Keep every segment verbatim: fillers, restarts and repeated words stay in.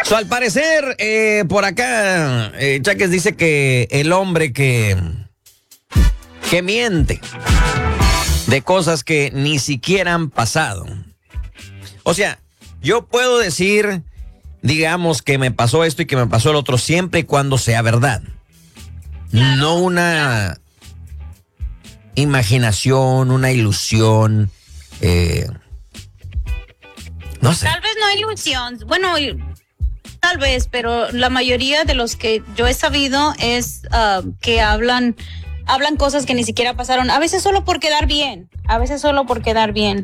So, al parecer, eh, por acá, eh, Chaques dice que el hombre que, que miente de cosas que ni siquiera han pasado. O sea, yo puedo decir, digamos, que me pasó esto y que me pasó el otro siempre y cuando sea verdad. Claro, no una claro. imaginación, una ilusión. Eh, no sé. Tal vez no ilusión. Bueno, tal vez, pero la mayoría de los que yo he sabido es uh, que hablan, hablan cosas que ni siquiera pasaron. A veces solo por quedar bien. A veces solo por quedar bien.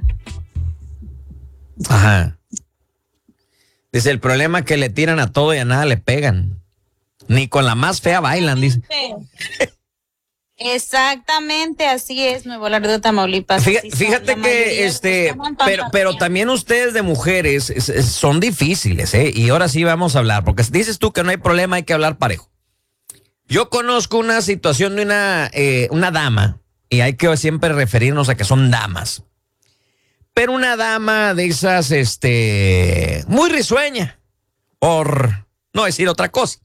Ajá. Dice, el problema es que le tiran a todo y a nada le pegan. Ni con la más fea bailan, dice. Exactamente, así es, Nuevo Laredo, Tamaulipas. Fíjate, fíjate que, este, pero, pero también ustedes de mujeres es, es, son difíciles, ¿eh? Y ahora sí vamos a hablar, porque dices tú que no hay problema, hay que hablar parejo. Yo conozco una situación de una, eh, una dama, y hay que siempre referirnos a que son damas. Pero una dama de esas, este, muy risueña, por no decir otra cosa.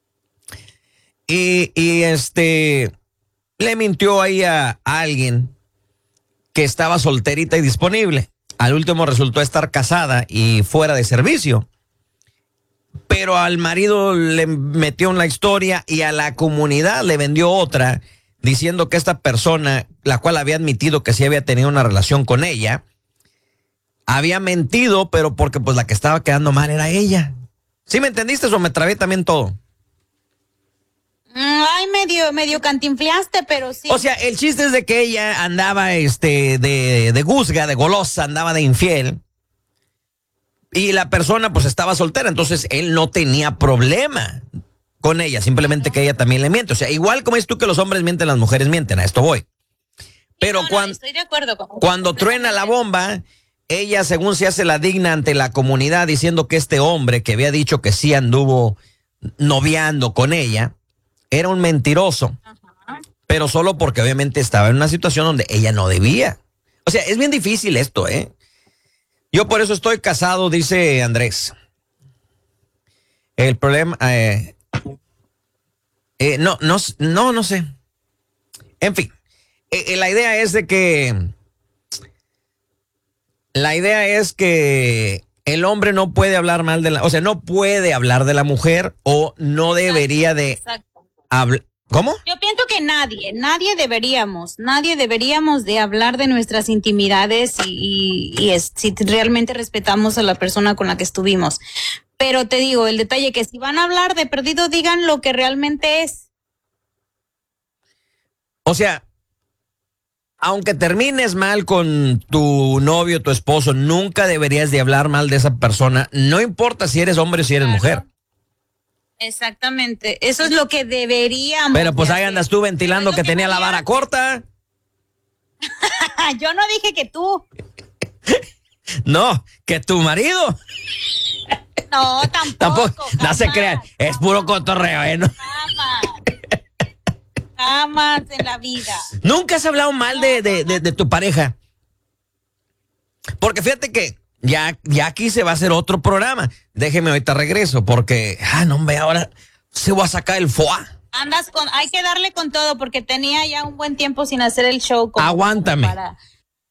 Y, y este, le mintió ahí a, a alguien que estaba solterita y disponible. Al último resultó estar casada y fuera de servicio. Pero al marido le metió en la historia y a la comunidad le vendió otra, diciendo que esta persona, la cual había admitido que sí había tenido una relación con ella, había mentido, pero porque pues la que estaba quedando mal era ella. ¿Sí me entendiste o me trabé también todo? Ay, medio, medio cantinfleaste, pero sí. O sea, el chiste es de que ella andaba este, de, de gusga, de golosa, andaba de infiel. Y la persona pues estaba soltera, entonces él no tenía problema con ella, simplemente que ella también le miente. O sea, igual como es tú que los hombres mienten, las mujeres mienten, a esto voy. Pero no, no, cuando, estoy de acuerdo con cuando truena la bomba, ella según se hace la digna ante la comunidad diciendo que este hombre que había dicho que sí anduvo noviando con ella, era un mentiroso. Ajá. Pero solo porque obviamente estaba en una situación donde ella no debía. O sea, es bien difícil esto, ¿eh? Yo por eso estoy casado, dice Andrés. El problema, eh, eh, no, no, no, no sé. En fin, eh, la idea es de que, la idea es que el hombre no puede hablar mal de la, o sea, no puede hablar de la mujer o no debería de Exacto. hablar. ¿Cómo? Yo pienso que nadie, nadie deberíamos, nadie deberíamos de hablar de nuestras intimidades y, y, y es, si realmente respetamos a la persona con la que estuvimos. Pero te digo, el detalle que si van a hablar de perdido, digan lo que realmente es. O sea, aunque termines mal con tu novio, tu esposo, nunca deberías de hablar mal de esa persona, no importa si eres hombre o si eres claro. mujer. Exactamente, eso es lo que deberíamos. Pero pues ahí andas tú ventilando que, que tenía la vara corta. Yo no dije que tú. No, que tu marido. No, tampoco. Tampoco, no se crean, es puro cotorreo, ¿eh? ¿No? Jamás. Jamás en la vida. ¿Nunca has hablado mal de, de, de, de tu pareja? Porque fíjate que Ya, ya aquí se va a hacer otro programa. Déjeme ahorita regreso porque, ah, no, hombre, ahora se va a sacar el foie. Andas con, hay que darle con todo porque tenía ya un buen tiempo sin hacer el show. Como Aguántame. Para,